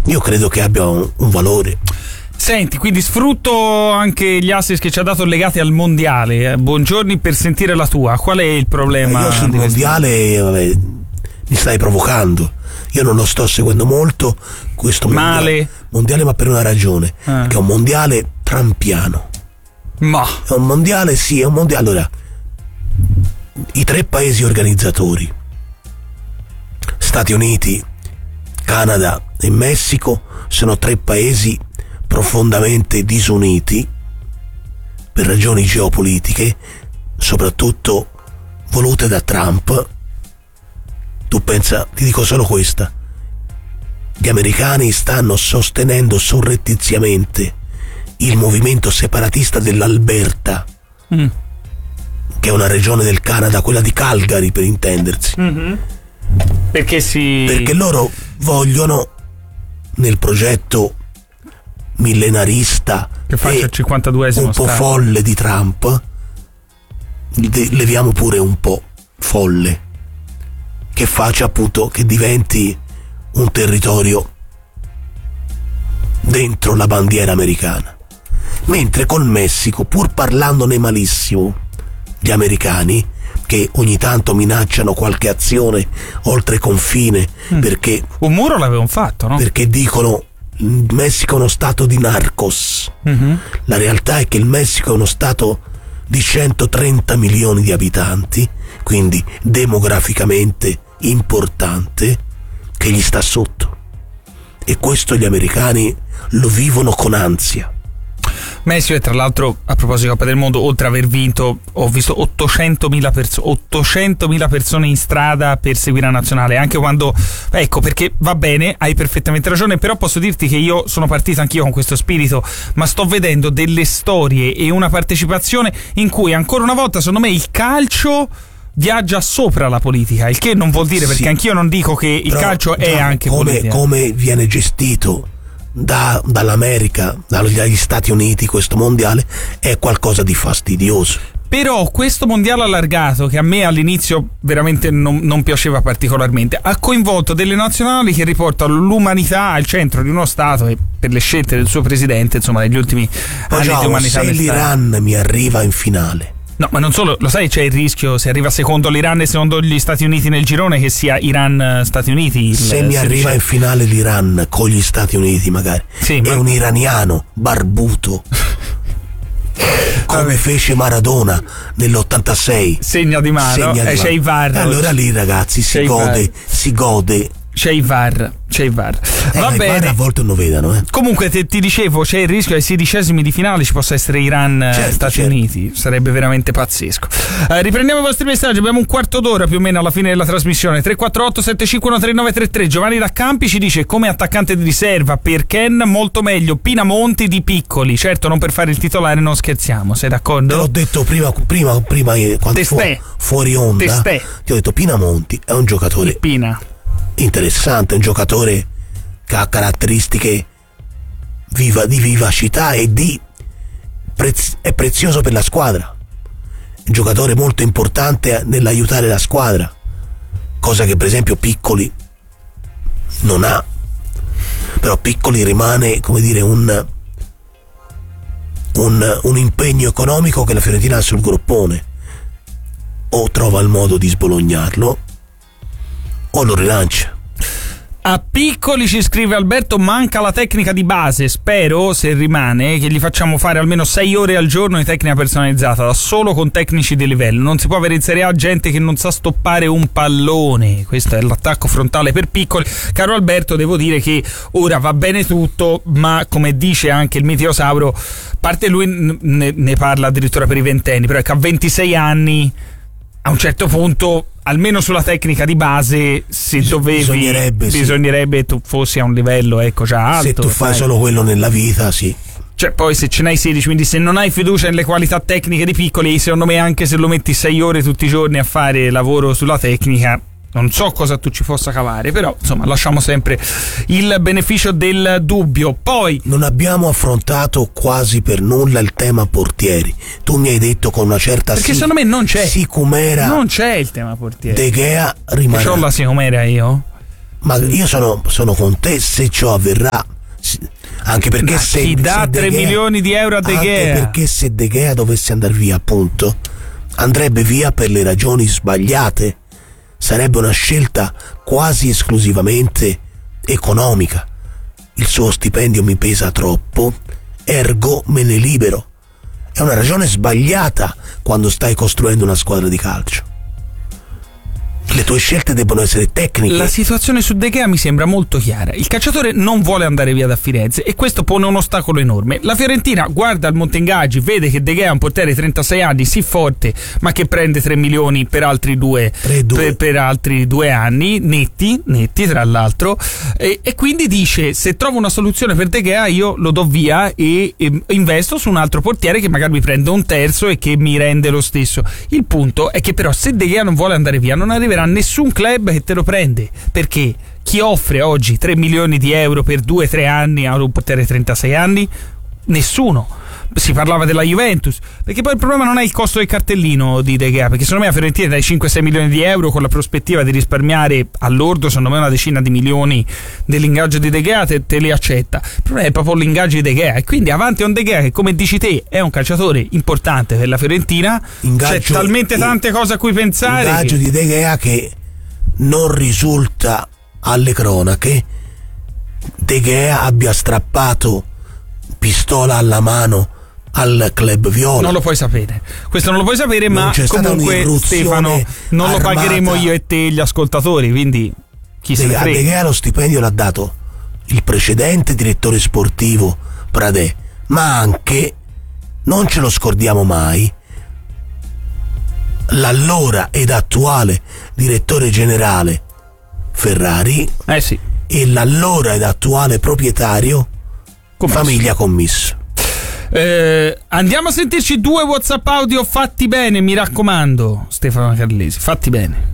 io credo che abbia un valore. Senti, quindi sfrutto anche gli assist che ci ha dato legati al mondiale. Buongiorno, per sentire la tua. Qual è il problema? Io sul mondiale mi stai provocando. Io non lo sto seguendo molto questo mondiale, ma per una ragione, che è un mondiale trampiano. Ma è un mondiale, sì, è un mondiale. Allora, i 3 paesi organizzatori, Stati Uniti, Canada e Messico, sono 3 paesi profondamente disuniti per ragioni geopolitiche, soprattutto volute da Trump. Tu pensa, ti dico solo questa: gli americani stanno sostenendo surrettiziamente il movimento separatista dell'Alberta, che è una regione del Canada, quella di Calgary per intendersi. Perché loro vogliono, nel progetto millenarista che faccia il 52esimo un po' folle di Trump, leviamo pure un po' folle, che faccia appunto che diventi un territorio dentro la bandiera americana. Mentre col Messico, pur parlandone malissimo, gli americani, che ogni tanto minacciano qualche azione oltre confine, perché un muro l'avevano fatto, no? Perché dicono il Messico è uno stato di narcos. La realtà è che il Messico è uno stato di 130 milioni di abitanti, quindi demograficamente importante, che gli sta sotto, e questo gli americani lo vivono con ansia. Messico, e tra l'altro, a proposito di Coppa del Mondo, oltre ad aver vinto, ho visto 800.000 persone in strada per seguire la nazionale, anche quando, ecco, perché va bene, hai perfettamente ragione, però posso dirti che io sono partito anch'io con questo spirito, ma sto vedendo delle storie e una partecipazione in cui ancora una volta, secondo me, il calcio viaggia sopra la politica, il che non vuol dire, perché anch'io non dico che il calcio è anche politica. Come viene gestito dall'America, dagli Stati Uniti, questo mondiale è qualcosa di fastidioso. Però questo mondiale allargato, che a me all'inizio veramente non piaceva particolarmente, ha coinvolto delle nazionali che riportano l'umanità al centro di uno Stato, e per le scelte del suo presidente, insomma, negli ultimi anni di umanità. Se l'Iran mi arriva in finale, no, ma non solo, lo sai, c'è il rischio, se arriva secondo l'Iran e secondo gli Stati Uniti nel girone, che sia Iran-Stati Uniti. Se mi arriva in finale l'Iran con gli Stati Uniti, magari, è un iraniano barbuto, come fece Maradona nell'86, segna di mano, c'è il VAR. Allora lì, ragazzi, si gode. C'è il VAR. Va bene. A volte non vedano. Comunque ti dicevo, c'è il rischio ai 16esimi di finale ci possa essere Iran-Stati Uniti. Sarebbe veramente pazzesco. Riprendiamo i vostri messaggi. Abbiamo un quarto d'ora più o meno alla fine della trasmissione. 348-751-3933. Giovanni da Campi ci dice: come attaccante di riserva per Ken molto meglio Pinamonti di Piccoli. Certo, non per fare il titolare, non scherziamo, sei d'accordo? Te l'ho detto prima quando fuori onda. Ti ho detto Pinamonti è un giocatore interessante, un giocatore che ha caratteristiche di vivacità e è prezioso per la squadra, è un giocatore molto importante nell'aiutare la squadra, cosa che per esempio Piccoli non ha. Però Piccoli rimane, come dire, un impegno economico che la Fiorentina ha sul groppone, o trova il modo di sbolognarlo o lo rilancia. A Piccoli, ci scrive Alberto, manca la tecnica di base. Spero, se rimane, che gli facciamo fare almeno 6 ore al giorno di tecnica personalizzata, da solo con tecnici di livello. Non si può avere in Serie A gente che non sa stoppare un pallone. Questo è l'attacco frontale per Piccoli. Caro Alberto, devo dire che ora va bene tutto, ma come dice anche il Meteosauro, a parte lui ne parla addirittura per i 20enni, però è che a 26 anni a un certo punto, almeno sulla tecnica di base, se bisognerebbe tu fossi a un livello, ecco, già alto. Se tu fai solo quello nella vita, sì. Cioè, poi se ce n'hai 16, quindi se non hai fiducia nelle qualità tecniche di Piccoli, secondo me anche se lo metti 6 ore tutti i giorni a fare lavoro sulla tecnica, non so cosa tu ci possa cavare, però insomma lasciamo sempre il beneficio del dubbio. Poi non abbiamo affrontato quasi per nulla il tema portieri. Tu mi hai detto con una certa perché secondo me non c'è sicumera, non c'è il tema portieri. De Gea rimane. C'ho la sicumera io. Ma io sono con te se ciò avverrà. Anche perché se chi dà 3 milioni di euro a De Gea? Anche perché se De Gea dovesse andare via, appunto, andrebbe via per le ragioni sbagliate. Sarebbe una scelta quasi esclusivamente economica. Il suo stipendio mi pesa troppo, ergo me ne libero. È una ragione sbagliata quando stai costruendo una squadra di calcio. Le tue scelte debbono essere tecniche. La situazione su De Gea mi sembra molto chiara. Il calciatore non vuole andare via da Firenze e questo pone un ostacolo enorme. La Fiorentina guarda il monte ingaggi, vede che De Gea è un portiere di 36 anni, sì forte, ma che prende 3 milioni per altri per altri 2 anni, netti tra l'altro, e quindi dice: se trovo una soluzione per De Gea io lo do via e investo su un altro portiere che magari mi prende un terzo e che mi rende lo stesso. Il punto è che però se De Gea non vuole andare via non arriverà nessun club che te lo prende, perché chi offre oggi 3 milioni di euro per 2-3 anni a un portiere 36 anni? Nessuno. Si parlava della Juventus, perché poi il problema non è il costo del cartellino di De Gea, perché secondo me a Fiorentina dai 5-6 milioni di euro con la prospettiva di risparmiare all'ordo secondo me una decina di milioni dell'ingaggio di De Gea te li accetta. Il problema è proprio l'ingaggio di De Gea, e quindi avanti a un De Gea che, come dici te, è un calciatore importante per la Fiorentina. C'è talmente tante cose a cui pensare. L'ingaggio di De Gea che non risulta alle cronache De Gea abbia strappato pistola alla mano al club viola. Non lo puoi sapere, questo non lo puoi sapere, ma comunque Stefano non lo pagheremo io e te gli ascoltatori, quindi chi se ne frega. De Gea lo stipendio l'ha dato il precedente direttore sportivo Pradè, ma anche, non ce lo scordiamo mai, l'allora ed attuale direttore generale Ferrari, sì, e l'allora ed attuale proprietario Commisso. Famiglia Commisso. Andiamo a sentirci 2 WhatsApp audio fatti bene, mi raccomando, Stefano Carlesi, fatti bene.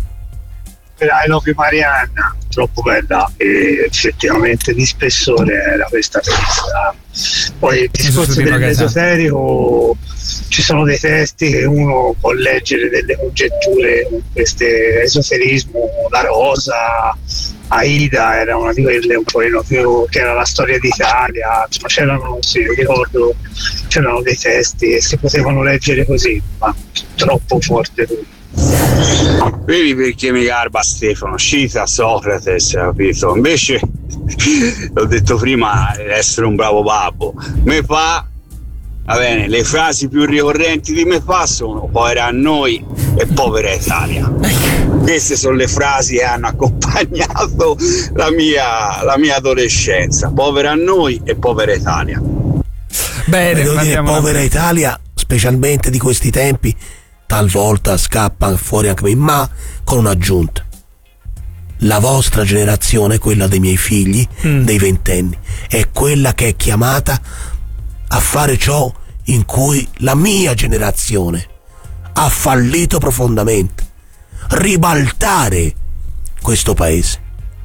I love you Marianna, troppo bella e effettivamente di spessore era questa festa. Poi il discorso dell'esoterico, ci sono dei testi che uno può leggere delle congetture, questo esoterismo, la rosa, Aida era una di quelle un po' che era la storia d'Italia, insomma c'erano, sì, ricordo, c'erano dei testi che si potevano leggere così, ma troppo forte lui. Vedi perché mi garba Stefano, cita Socrate, capito? Invece l'ho detto prima, essere un bravo babbo. Me fa, va bene, le frasi più ricorrenti di me fa sono povera a noi e povera Italia. Queste sono le frasi che hanno accompagnato la mia adolescenza, povera a noi e povera Italia. Bene, devo dire, povera Italia, specialmente di questi tempi, talvolta scappa fuori anche me, ma con un'aggiunta: la vostra generazione, quella dei miei figli, dei ventenni, è quella che è chiamata a fare ciò in cui la mia generazione ha fallito profondamente: ribaltare questo paese.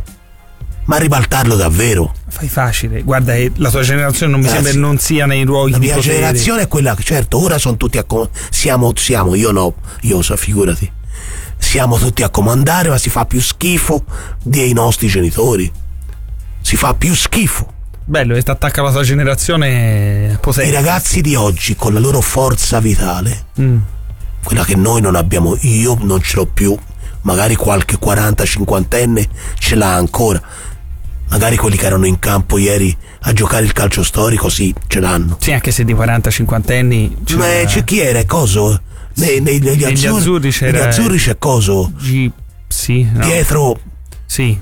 Ma ribaltarlo davvero? Fai facile, guarda, la tua generazione non mi sembra non sia nei luoghi di potere. La mia generazione è quella che, certo, ora sono tutti siamo, io no, io so, figurati, siamo tutti a comandare, ma si fa più schifo dei nostri genitori, si fa più schifo. Bello, che ti attacca la tua generazione potente. I ragazzi di oggi, con la loro forza vitale, quella che noi non abbiamo, io non ce l'ho più, magari qualche 40-50enne ce l'ha ancora, magari quelli che erano in campo ieri a giocare il calcio storico, sì, ce l'hanno. Sì, anche se di 40-50 anni c'è chi era, coso? Negli azzurri c'era. Negli azzurri c'è coso? Sì, no. Pietro. Sì.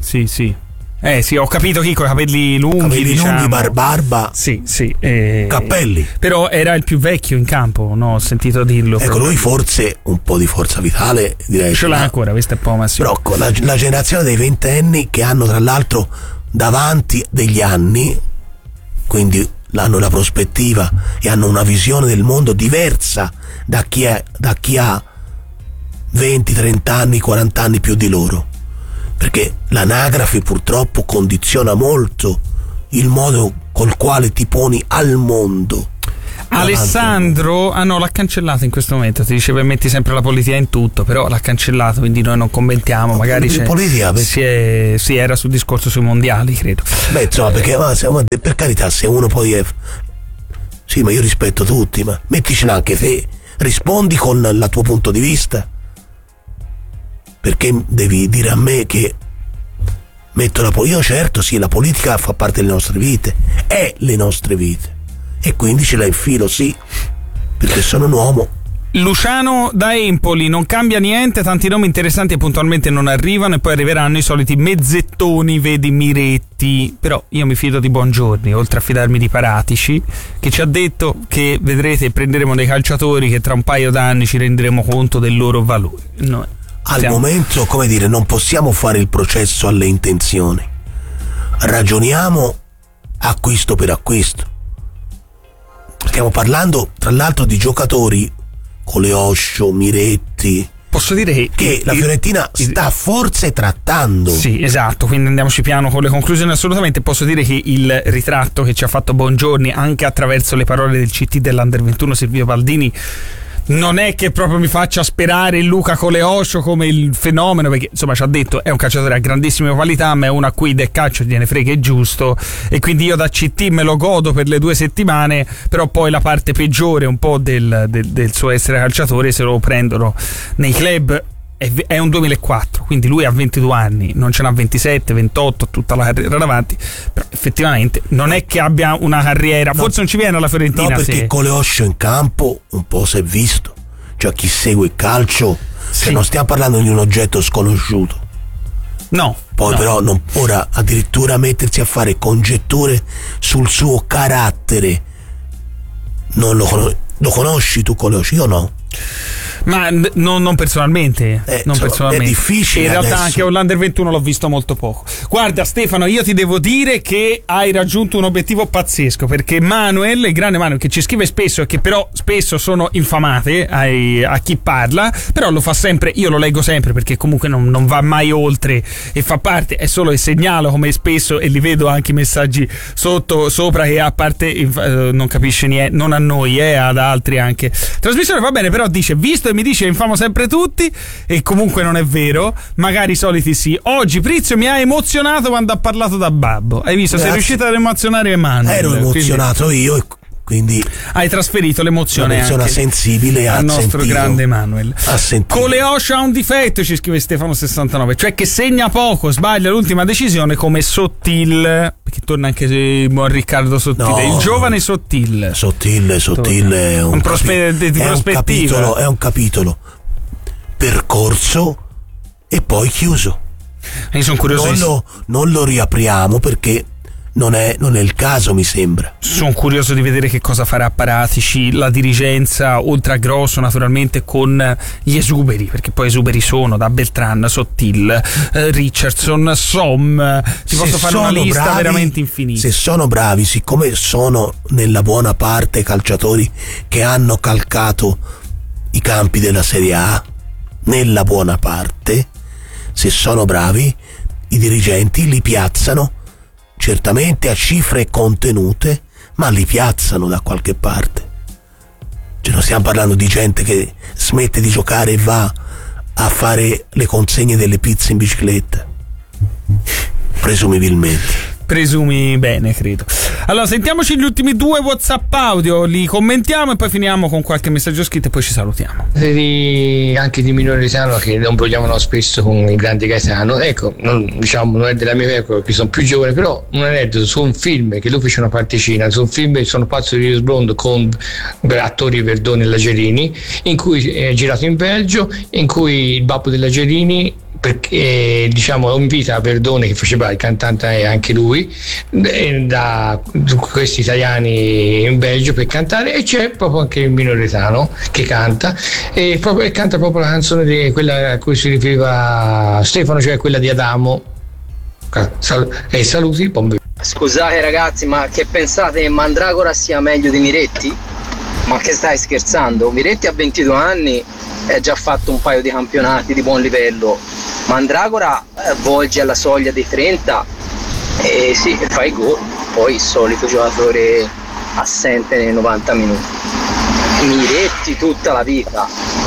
Sì, ho capito chi con i capelli lunghi, diciamo. Barba. Sì. Cappelli. Però era il più vecchio in campo, no? Ho sentito dirlo. Ecco, lui forse un po' di forza vitale, direi. Ce l'ha ancora, questo è un po' massimo. Però la generazione dei ventenni, che hanno tra l'altro davanti degli anni, quindi hanno la prospettiva e hanno una visione del mondo diversa da chi ha 20, 30 anni, 40 anni più di loro, perché l'anagrafe purtroppo condiziona molto il modo col quale ti poni al mondo. Alessandro, no, l'ha cancellato in questo momento, ti diceva metti sempre la politica in tutto, però l'ha cancellato, quindi noi non commentiamo, magari c'è politica, sì, era sul discorso sui mondiali, credo. Beh, insomma, perché per carità, se uno poi è... Sì, ma io rispetto tutti, ma metticela anche te, rispondi con il tuo punto di vista, perché devi dire a me che io certo sì, la politica fa parte delle nostre vite, è le nostre vite, e quindi ce la infilo, sì, perché sono un uomo. Luciano da Empoli, non cambia niente, tanti nomi interessanti e puntualmente non arrivano, e poi arriveranno i soliti mezzettoni, vedi Miretti. Però io mi fido di Buongiorni, oltre a fidarmi di Paratici, che ci ha detto che vedrete, prenderemo dei calciatori che tra un paio d'anni ci renderemo conto del loro valore. Noi al momento, come dire, non possiamo fare il processo alle intenzioni, ragioniamo acquisto per acquisto. Stiamo parlando tra l'altro di giocatori Coleoscio, Miretti. Posso dire che la Fiorentina sta forse trattando. Sì, esatto, quindi andiamoci piano con le conclusioni. Assolutamente. Posso dire che il ritratto che ci ha fatto Buongiorni, anche attraverso le parole del CT dell'Under 21 Silvio Baldini, non è che proprio mi faccia sperare in Luca Coleoscio come il fenomeno, perché insomma ci ha detto è un calciatore a grandissime qualità, ma è uno a cui del calcio gliene frega, è giusto, e quindi io da CT me lo godo per le 2 settimane, però poi la parte peggiore un po' del suo essere calciatore se lo prendono nei club. È un 2004, quindi lui ha 22 anni, non ce n'ha 27, 28, tutta la carriera davanti, però effettivamente non è che abbia una carriera, forse non ci viene alla Fiorentina. No, perché Coleoscio in campo un po' si è visto, cioè chi segue il calcio, sì. Non stiamo parlando di un oggetto sconosciuto. No. Poi però ora addirittura mettersi a fare congetture sul suo carattere, non lo conosci tu Coleoscio? Io no. Ma non personalmente, non personalmente. È difficile. In realtà adesso. anche all'Under 21 l'ho visto molto poco. Guarda Stefano, io ti devo dire che hai raggiunto un obiettivo pazzesco, perché Manuel, il grande Manuel, che ci scrive spesso e che però spesso sono infamate a chi parla, però lo fa sempre, io lo leggo sempre perché comunque non va mai oltre e fa parte, è solo che segnalo come spesso, e li vedo anche i messaggi sopra che a parte non capisce niente, non a noi, ad altri anche. Trasmissione va bene, però dice, visto e mi dice infamo sempre tutti, e comunque non è vero, magari i soliti sì. Oggi Prizio mi ha emozionato quando ha parlato da Babbo, hai visto? Grazie. Sei riuscito ad emozionare Emanuele. Ero emozionato io e quindi hai trasferito l'emozione anche sensibile al nostro grande Emanuele. Coleoscio ha un difetto, ci scrive Stefano 69, cioè che segna poco, sbaglia l'ultima decisione come Sottil, perché torna anche il buon Riccardo Sottile, il giovane Sottile è un capitolo, è un capitolo percorso e poi chiuso. Io sono curioso non lo riapriamo perché non è il caso, mi sembra. Sono curioso di vedere che cosa farà Paratici, la dirigenza, oltre a Grosso naturalmente, con gli esuberi, perché poi esuberi sono da Beltran, Sottil, Richardson, Som, ti posso fare una lista bravi, veramente infinita. Se sono bravi, siccome sono nella buona parte calciatori che hanno calcato i campi della Serie A, nella buona parte, se sono bravi, i dirigenti li piazzano certamente a cifre contenute, ma li piazzano da qualche parte. Cioè non stiamo parlando di gente che smette di giocare e va a fare le consegne delle pizze in bicicletta, presumibilmente. Presumi bene, credo. Allora, sentiamoci gli ultimi 2 WhatsApp audio, li commentiamo e poi finiamo con qualche messaggio scritto e poi ci salutiamo. Anche di Minore Resano, che non parliamo spesso con il grande Gaetano. Ecco, non è della mia epoca, perché sono più giovane, però un aneddoto su un film che lui fece una particina, su un film Sono pazzo di Rio Sbrondo con attori Verdone e Lagerini, in cui è girato in Belgio, in cui il babbo della Lagerini perché invita Verdone, che faceva il cantante anche lui, da questi italiani in Belgio per cantare, e c'è proprio anche il minoretano che canta e canta proprio la canzone di quella a cui si riferiva Stefano, cioè quella di Adamo. Saluti, bombe. Scusate ragazzi, ma che pensate che Mandragora sia meglio di Miretti? Ma che stai scherzando? Miretti ha 22 anni e ha già fatto un paio di campionati di buon livello. Mandragora volge alla soglia dei 30 e sì, fa i gol, poi il solito giocatore assente nei 90 minuti. Miretti tutta la vita.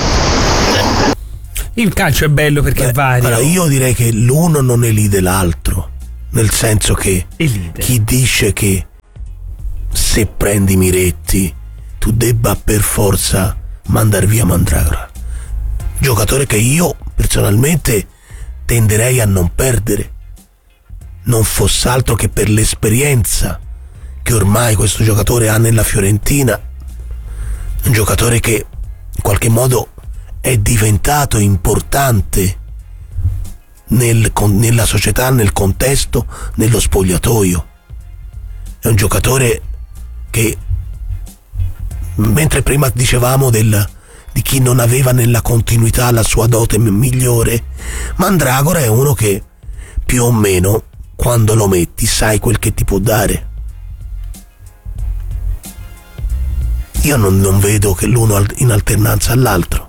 Il calcio è bello perché è vario. Allora, io direi che l'uno non elide l'altro, nel senso che chi dice che se prendi Miretti tu debba per forza mandare via Mandragora, giocatore che io personalmente tenderei a non perdere, non fosse altro che per l'esperienza che ormai questo giocatore ha nella Fiorentina, un giocatore che in qualche modo è diventato importante nella società, nel contesto, nello spogliatoio. È un giocatore che, mentre prima dicevamo di chi non aveva nella continuità la sua dote migliore, Mandragora è uno che più o meno quando lo metti sai quel che ti può dare. Io non vedo che l'uno in alternanza all'altro.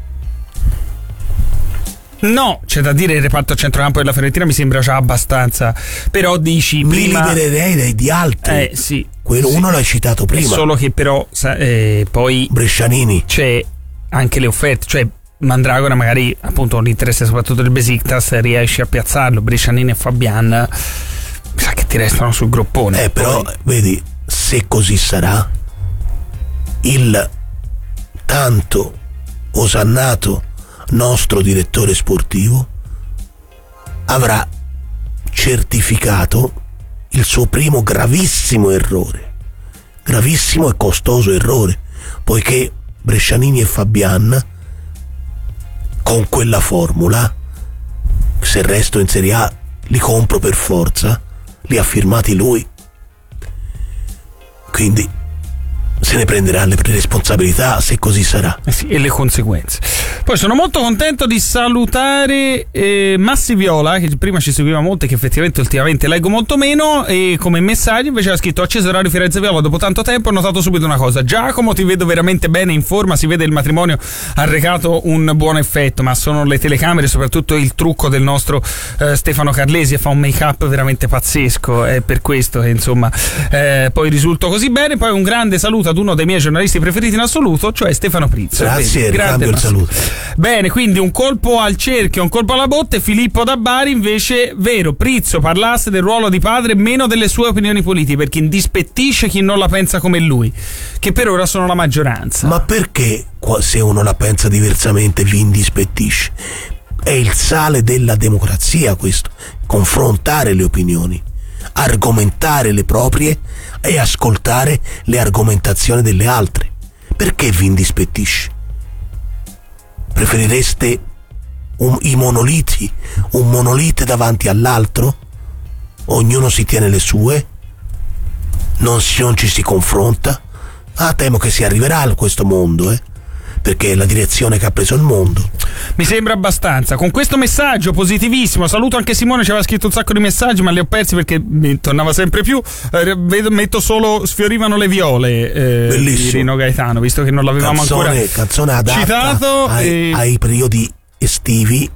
No, c'è da dire, il reparto centrocampo della Fiorentina mi sembra già abbastanza, però dici mi prima... libererei di altri. Sì. Quello sì. Uno l'hai citato prima. Solo che però poi Brescianini, c'è anche le offerte, cioè Mandragora magari appunto l'interesse soprattutto del Besiktas riesce a piazzarlo, Brescianini e Fabian sa che ti restano sul groppone. Però poi... vedi, se così sarà, il tanto osannato nostro direttore sportivo avrà certificato il suo primo gravissimo errore, gravissimo e costoso errore, poiché Brescianini e Fabian con quella formula, se resto in Serie A li compro per forza, li ha firmati lui, quindi se ne prenderà le responsabilità se così sarà. Sì, e le conseguenze. Poi sono molto contento di salutare Massi Viola, che prima ci seguiva molto e che effettivamente ultimamente leggo molto meno, e come messaggio invece ha scritto: acceso Radio Firenze Viola dopo tanto tempo, ho notato subito una cosa: Giacomo, ti vedo veramente bene in forma, si vede il matrimonio ha recato un buon effetto, ma sono le telecamere, soprattutto il trucco del nostro Stefano Carlesi, e fa un make up veramente pazzesco, è per questo che insomma poi risulto così bene. Poi un grande saluto ad uno dei miei giornalisti preferiti in assoluto, cioè Stefano Prizzo. Grazie, cambio il saluto. Bene, quindi un colpo al cerchio, un colpo alla botte. Filippo da Bari invece: vero, Prizzo parlasse del ruolo di padre, meno delle sue opinioni politiche, perché indispettisce chi non la pensa come lui, che per ora sono la maggioranza. Ma perché se uno la pensa diversamente vi indispettisce? È il sale della democrazia questo, confrontare le opinioni, argomentare le proprie e ascoltare le argomentazioni delle altre. Perché vi indispettisce? Preferireste i monoliti, un monolite davanti all'altro? Ognuno si tiene le sue? Non ci si confronta? Temo che si arriverà a questo mondo, perché è la direzione che ha preso il mondo. Mi sembra abbastanza. Con questo messaggio positivissimo saluto anche Simone, ci aveva scritto un sacco di messaggi ma li ho persi perché mi tornava sempre più. Metto solo Sfiorivano le viole di Rino Gaetano, visto che non l'avevamo ancora canzone adatta citato ai periodi estivi.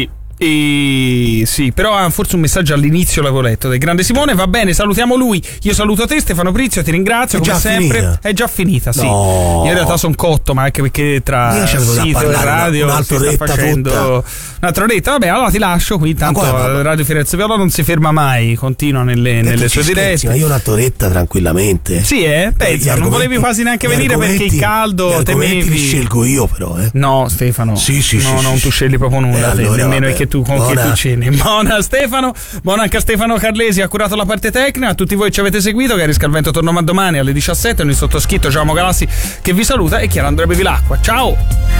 Sì, però forse un messaggio all'inizio l'avevo letto del grande Simone. Va bene, salutiamo lui. Io saluto te, Stefano Prizio, ti ringrazio come sempre. Finita. È già finita, sì. No. Io in realtà sono cotto, ma anche perché tra sito e radio si sta facendo un'altra oretta. Vabbè, allora ti lascio qui, tanto Radio Firenze Viola non si ferma mai, continua nelle sue dirette. Ma io un'altra oretta tranquillamente. Sì, pensa, non volevi quasi neanche venire perché il caldo temevi. Li scelgo io però, No, Stefano. Sì, non tu scegli proprio nulla, nemmeno che tu con chi tu ceni. Buona Stefano, buona anche a Stefano Carlesi, ha curato la parte tecnica. A tutti voi ci avete seguito, Gary Scalvento torna domani alle 17, con il sottoscritto Giacomo Galassi che vi saluta e Chiara Andrea Bevilacqua. Ciao.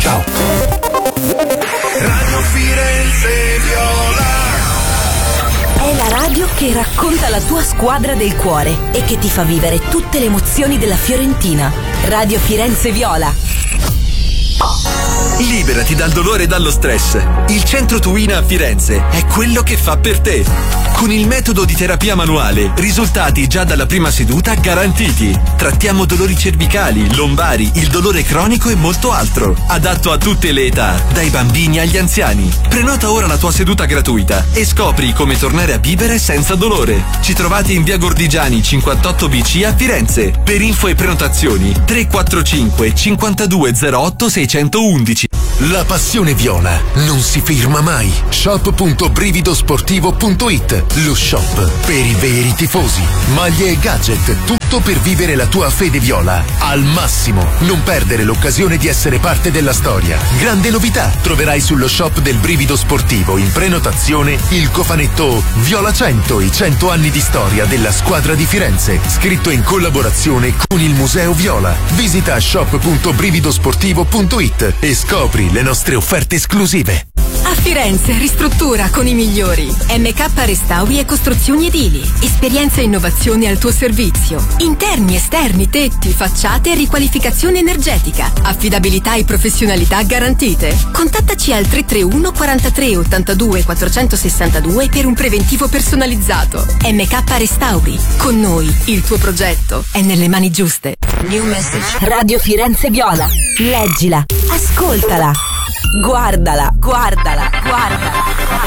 Radio Firenze Viola è la radio che racconta la tua squadra del cuore e che ti fa vivere tutte le emozioni della Fiorentina. Radio Firenze Viola. Liberati dal dolore e dallo stress. Il Centro Tuina a Firenze è quello che fa per te. Con il metodo di terapia manuale, risultati già dalla prima seduta garantiti. Trattiamo dolori cervicali, lombari, il dolore cronico e molto altro. Adatto a tutte le età, dai bambini agli anziani. Prenota ora la tua seduta gratuita e scopri come tornare a vivere senza dolore. Ci trovate in via Gordigiani 58BC a Firenze. Per info e prenotazioni 345 5208 611. La passione viola non si ferma mai. Shop.brividosportivo.it, lo shop per i veri tifosi. Maglie e gadget, tutto per vivere la tua fede viola al massimo. Non perdere l'occasione di essere parte della storia. Grande novità, troverai sullo shop del Brivido Sportivo in prenotazione il cofanetto Viola 100, i 100 anni di storia della squadra di Firenze, scritto in collaborazione con il Museo Viola. Visita shop.brividosportivo.it e scopri le nostre offerte esclusive. A Firenze ristruttura con i migliori. MK Restauri e Costruzioni Edili. Esperienza e innovazione al tuo servizio. Interni, esterni, tetti, facciate e riqualificazione energetica. Affidabilità e professionalità garantite. Contattaci al 331 43 82 462 per un preventivo personalizzato. MK Restauri. Con noi il tuo progetto è nelle mani giuste. New message. Radio Firenze Viola. Leggila. Ascoltala. Guardala, guardala, guardala.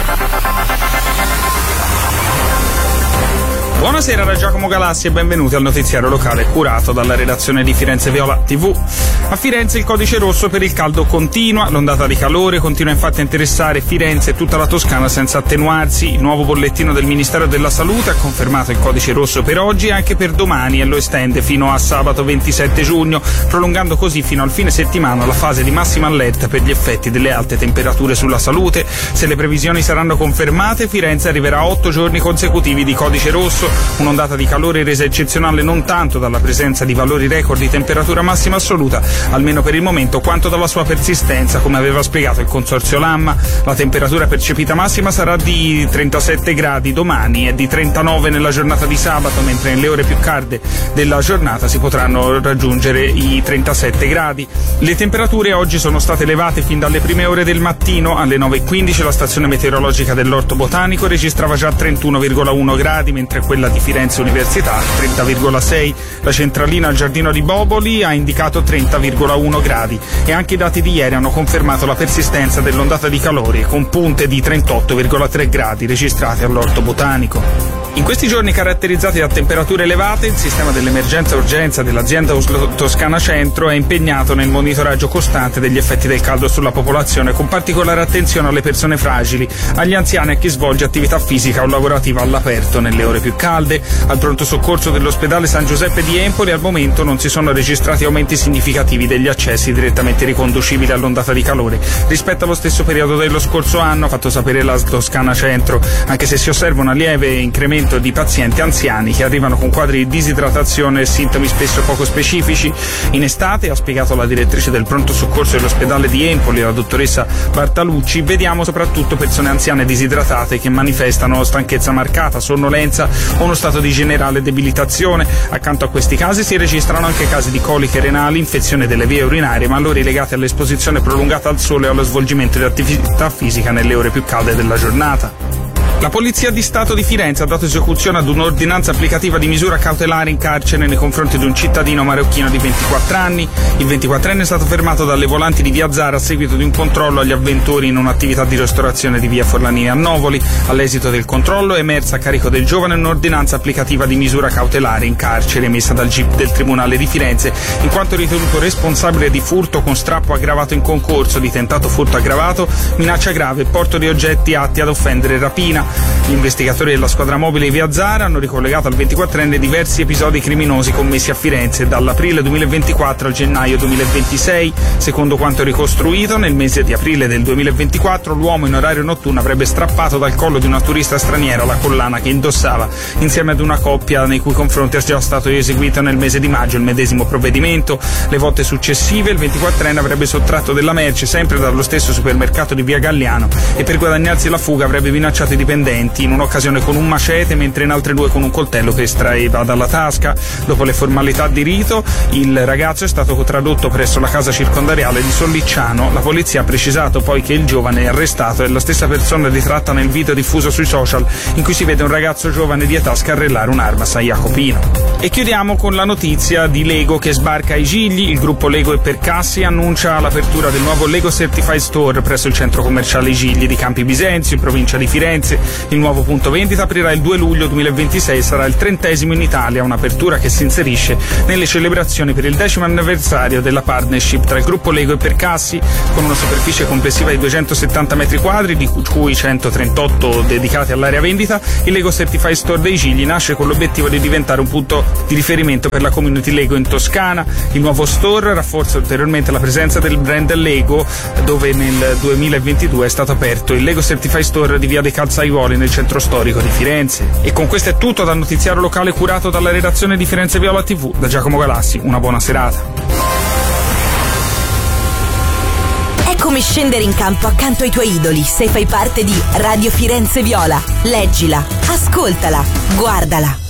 Buonasera da Giacomo Galassi e benvenuti al notiziario locale curato dalla redazione di Firenze Viola TV. A Firenze il codice rosso per il caldo continua, l'ondata di calore continua infatti a interessare Firenze e tutta la Toscana senza attenuarsi. Il nuovo bollettino del Ministero della Salute ha confermato il codice rosso per oggi e anche per domani e lo estende fino a sabato 27 giugno, prolungando così fino al fine settimana la fase di massima allerta per gli effetti delle alte temperature sulla salute. Se le previsioni saranno confermate, Firenze arriverà a 8 giorni consecutivi di codice rosso. Un'ondata di calore resa eccezionale non tanto dalla presenza di valori record di temperatura massima assoluta, almeno per il momento, quanto dalla sua persistenza, come aveva spiegato il consorzio Lamma. La temperatura percepita massima sarà di 37 gradi domani e di 39 nella giornata di sabato, mentre nelle ore più calde della giornata si potranno raggiungere i 37 gradi. Le temperature oggi sono state elevate fin dalle prime ore del mattino. Alle 9:15 la stazione meteorologica dell'Orto Botanico registrava già 31,1 gradi, mentre quella di Firenze Università 30,6. La centralina al Giardino di Boboli ha indicato 30,1 gradi e anche i dati di ieri hanno confermato la persistenza dell'ondata di calore con punte di 38,3 gradi registrate all'Orto Botanico. In questi giorni caratterizzati da temperature elevate, il sistema dell'emergenza urgenza dell'azienda Toscana Centro è impegnato nel monitoraggio costante degli effetti del caldo sulla popolazione, con particolare attenzione alle persone fragili, agli anziani e a chi svolge attività fisica o lavorativa all'aperto nelle ore più calde. Al pronto soccorso dell'ospedale San Giuseppe di Empoli al momento non si sono registrati aumenti significativi degli accessi direttamente riconducibili all'ondata di calore rispetto allo stesso periodo dello scorso anno, ha fatto sapere la Toscana Centro, anche se si osserva una lieve incremento di pazienti anziani che arrivano con quadri di disidratazione e sintomi spesso poco specifici. In estate, ha spiegato la direttrice del pronto soccorso dell'ospedale di Empoli, la dottoressa Bartalucci, vediamo soprattutto persone anziane disidratate che manifestano stanchezza marcata, sonnolenza o uno stato di generale debilitazione. Accanto a questi casi si registrano anche casi di coliche renali, infezione delle vie urinarie, malori legati all'esposizione prolungata al sole o allo svolgimento di attività fisica nelle ore più calde della giornata. La Polizia di Stato di Firenze ha dato esecuzione ad un'ordinanza applicativa di misura cautelare in carcere nei confronti di un cittadino marocchino di 24 anni. Il 24enne è stato fermato dalle volanti di via Zara a seguito di un controllo agli avventori in un'attività di ristorazione di via Forlanini a Novoli. All'esito del controllo è emersa a carico del giovane un'ordinanza applicativa di misura cautelare in carcere emessa dal GIP del Tribunale di Firenze, in quanto ritenuto responsabile di furto con strappo aggravato in concorso, di tentato furto aggravato, minaccia grave e porto di oggetti atti ad offendere rapina. Gli investigatori della squadra mobile di via Zara hanno ricollegato al 24enne diversi episodi criminosi commessi a Firenze dall'aprile 2024 al gennaio 2026. Secondo quanto ricostruito, nel mese di aprile del 2024 l'uomo in orario notturno avrebbe strappato dal collo di una turista straniera la collana che indossava, insieme ad una coppia nei cui confronti è già stato eseguito nel mese di maggio il medesimo provvedimento. Le volte successive il 24enne avrebbe sottratto della merce sempre dallo stesso supermercato di via Galliano e per guadagnarsi la fuga avrebbe minacciato i dipendenti dipendenti, in un'occasione con un macete, mentre in altre 2 con un coltello che estraeva dalla tasca. Dopo le formalità di rito, il ragazzo è stato tradotto presso la casa circondariale di Sollicciano. La polizia ha precisato poi che il giovane arrestato è la stessa persona ritratta nel video diffuso sui social, in cui si vede un ragazzo giovane di età scarrellare un'arma a San Jacopino. E chiudiamo con la notizia di Lego che sbarca ai Gigli. Il gruppo Lego e Percassi annuncia l'apertura del nuovo Lego Certified Store presso il centro commerciale I Gigli di Campi Bisenzio, in provincia di Firenze. Il nuovo punto vendita aprirà il 2 luglio 2026 e sarà il 30° in Italia, un'apertura che si inserisce nelle celebrazioni per il 10° anniversario della partnership tra il gruppo Lego e Percassi, con una superficie complessiva di 270 metri quadri, di cui 138 dedicati all'area vendita. Il Lego Certified Store dei Gigli nasce con l'obiettivo di diventare un punto di riferimento per la community Lego in Toscana. Il nuovo store rafforza ulteriormente la presenza del brand Lego, dove nel 2022 è stato aperto il Lego Certified Store di via dei Calzaiuoli nel centro storico di Firenze. E con questo è tutto dal notiziario locale curato dalla redazione di Firenze Viola TV. Da Giacomo Galassi, una buona serata. È come scendere in campo accanto ai tuoi idoli se fai parte di Radio Firenze Viola. Leggila, ascoltala, guardala.